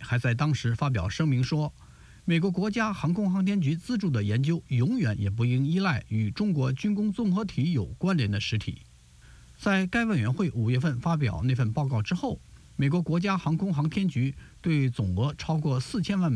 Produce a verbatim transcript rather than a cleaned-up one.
还在当时发表声明说，美国国家航空航天局资助的研究永远也不应依赖与中国军工综合体有关联的实体。在该委员会五月份发表那份报告之后，美国国家航空航天局对总额超过四千万